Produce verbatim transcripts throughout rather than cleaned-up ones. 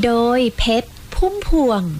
โดยเพชรพุ่มพวง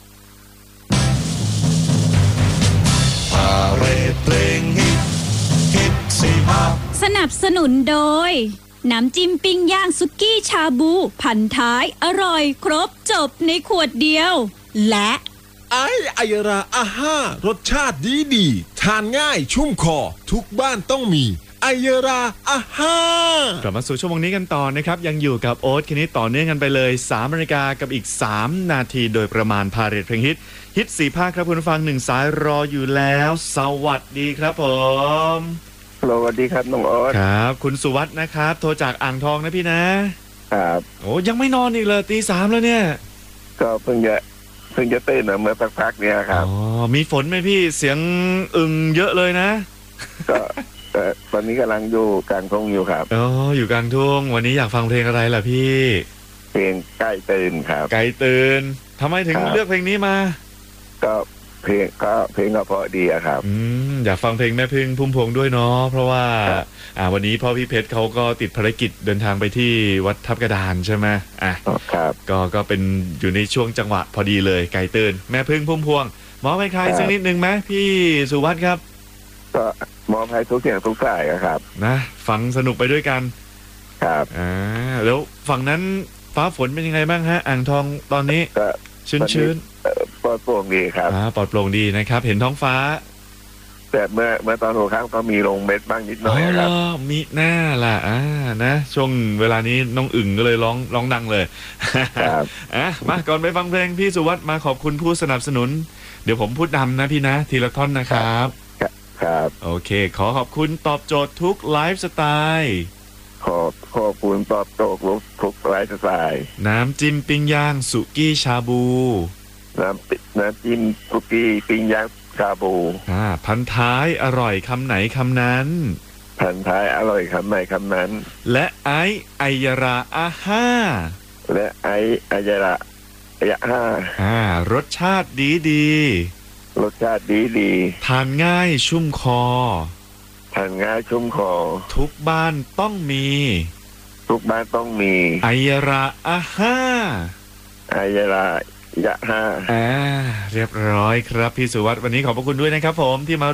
พาเรดเพลงฮิตฮิตสี่ภาคสนับสนุนโดยน้ำจิ้มปิ้งย่างสุกี้ชาบูพันท้ายอร่อยครบจบในขวดเดียวและไอไอยราอาห้ารสชาติดีดีทานง่ายชุ่มคอทุกบ้านต้องมีไอยราอาห้ากลับมาสู่ชั่วโมงนี้กันต่อนะครับยังอยู่กับโอ๊ตคณิตต่อเนื่องกันไปเลยสามนาฬิกากับอีกสามนาทีโดยประมาณพาเรทเพลงฮิตฮิตสี่ภาคครับคุณผู้ฟังหนึ่งสายรออยู่แล้วสวัสดีครับผมสวัสดีครับน้องโอ๊ตครับคุณสุวัฒน์นะครับโทรจากอ่างทองนะพี่นะครับโอ้ยังไม่นอนอีกเลยตีสามแล้วเนี่ยก็เพิ่งจะเพิ่งจะตื่นเมื่อสักพักเนี่ยครับอ๋อมีฝนไหมพี่เสียงอึ่งเยอะเลยนะก็ตอนนี้กำลังอยู่กลางทุ่งอยู่ครับอ๋ออยู่กลางทุ่งวันนี้อยากฟังเพลงอะไรล่ะพี่เพลงใกล้ตื่นครับใกล้ตื่นทำไมถึงเลือกเพลงนี้มาก็เพลงก็เพลงก็เพราะดีอะครับอืมอยากฟังเพลงแม่พึ่งพุ่มพวงด้วยเนาะเพราะว่าอ่าวันนี้พ่อพี่เพชรเขาก็ติดภารกิจเดินทางไปที่วัดทับกระดานใช่ไหมอ่ะครับก็ก็เป็นอยู่ในช่วงจังหวะพอดีเลยไก่ตื่นแม่พึ่งพุ่มพวงมอบให้ใครสักนิดนึงไหมพี่สุวัฒน์ครับก็มอบให้ทุกเสียงทุกสายครับนะฟังสนุกไปด้วยกันครับอ่าแล้วฝั่งนั้นฟ้าฝนเป็นยังไงบ้างฮะอ่างทองตอนนี้ชื้นชื้นปลอดโปร่งดีครับอ่าปลอดโปร่งดีนะครับเห็นท้องฟ้าแต่เมื่อเมื่อตอนหัวค่ำก็มีลงเม็ดบ้างนิดหน่อยครับมีหน้าล่ะอ่านะช่วงเวลานี้น้องอึ่งก็เลยร้องร้องดังเลยครับอ่ะมาก่อนไปฟังเพลงพี่สุวัฒน์มาขอบคุณผู้สนับสนุนเดี๋ยวผมพูดนำนะพี่นะทีละท่อนนะครับครับโอเคขอขอบคุณตอบโจทย์ทุกไลฟ์สไตล์ขอบขอบคุณตอบโจทย์ทุกไลฟ์สไตล์น้ำจิ้มปิ้งย่างสุกี้ชาบูน้ำน้ำจิ้มสุกี้ปิ้งย่างชาบูอ่าพันท้ายอร่อยคำไหนคำนั้นพันท้ายอร่อยคำไหนคำนั้นและไอไอยราอาห้าและไอไอยราอายะห้าอ่ารสชาติดีดีรสชาติดีดีทานง่ายชุ่มคอทานง่ายชุ่มคอทุกบ้านต้องมีทุกบ้านต้องมีไอยราอาห้าไอยรายะห้าอ่าเรียบร้อยครับพี่สุวัฒน์วันนี้ขอบพระคุณด้วยนะครับผมที่มา